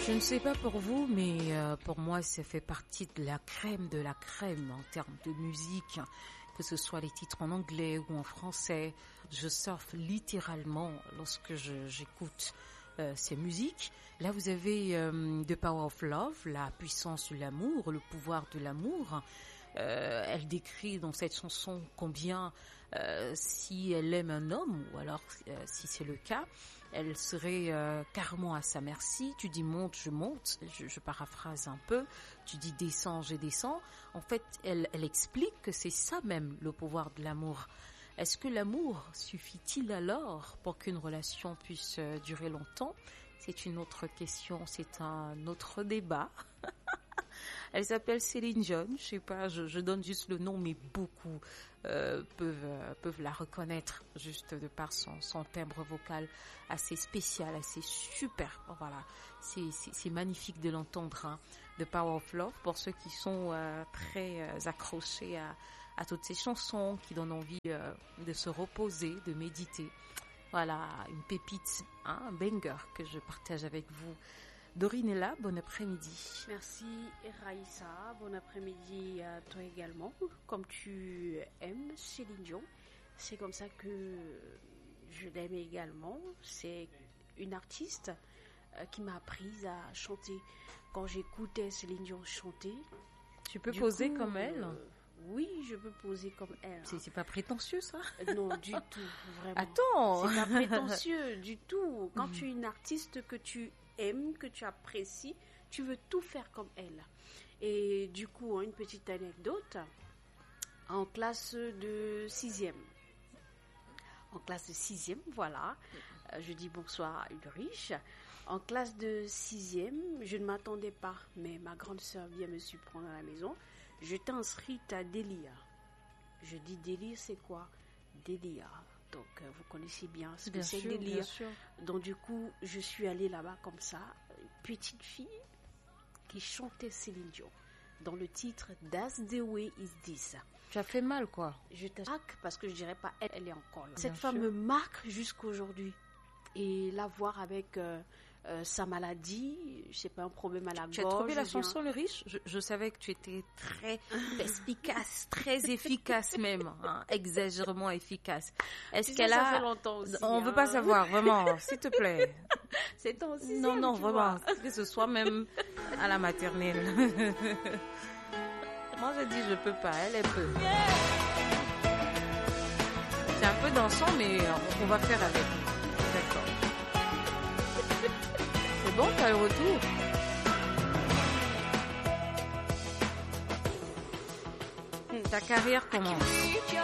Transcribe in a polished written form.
Je ne sais pas pour vous, mais pour moi, ça fait partie de la crème en termes de musique, que ce soit les titres en anglais ou en français. Je surfe littéralement lorsque j'écoute ces musiques. Là, vous avez The Power of Love, la puissance de l'amour, le pouvoir de l'amour. Elle décrit dans cette chanson combien si elle aime un homme, ou alors si c'est le cas, elle serait carrément à sa merci. Tu dis monte, je monte, je paraphrase un peu, tu dis descends, je descends. En fait, elle explique que c'est ça même le pouvoir de l'amour. Est-ce que l'amour suffit-il alors pour qu'une relation puisse durer longtemps? C'est une autre question, c'est un autre débat. Elle s'appelle Céline Dion, je sais pas, je donne juste le nom, mais beaucoup peuvent la reconnaître juste de par son timbre vocal assez spécial, assez super. Voilà, c'est magnifique de l'entendre, hein. The Power of Love, pour ceux qui sont très accrochés à toutes ces chansons, qui donnent envie de se reposer, de méditer. Voilà, une pépite, hein, un banger que je partage avec vous. Dorine est là, bon après-midi. Merci Raïssa, bon après-midi à toi également. Comme tu aimes Céline Dion, c'est comme ça que je l'aime également. C'est une artiste qui m'a apprise à chanter. Quand j'écoutais Céline Dion chanter... Tu peux poser comme elle? Oui, je peux poser comme elle. C'est pas prétentieux, ça? Non, du tout, vraiment. Attends! C'est pas prétentieux, du tout. Quand tu es une artiste que tu aimes, que tu apprécies, tu veux tout faire comme elle. Et du coup, une petite anecdote. En classe de 6e. En classe de 6e, voilà. Je dis bonsoir à Ulrich. En classe de 6e, je ne m'attendais pas, mais ma grande sœur vient me surprendre à la maison. Je t'ai inscrite à Delia. Je dis Delia, c'est quoi? Delia. Donc, vous connaissez bien ce que c'est Delia. Donc, du coup, je suis allée là-bas comme ça. Une petite fille qui chantait Céline Dion dans le titre That's the way is this. Tu as fait mal, quoi. Je te marque parce que je dirais pas elle est encore là. Cette femme me marque jusqu'à aujourd'hui. Et la voir avec sa maladie, je sais pas, un problème à la gorge. Tu as trouvé la chanson, le riche? Je savais que tu étais très perspicace, très efficace même, hein, exagérément efficace. Est-ce qu'elle ça fait longtemps aussi, on veut pas savoir, vraiment, s'il te plaît. C'est ton sixième, Non, vraiment, que ce soit même à la maternelle. Moi, je dis, je peux pas, elle peut. C'est un peu dansant, mais on va faire avec. D'accord. C'est bon, t'as le retour. Ta carrière commence.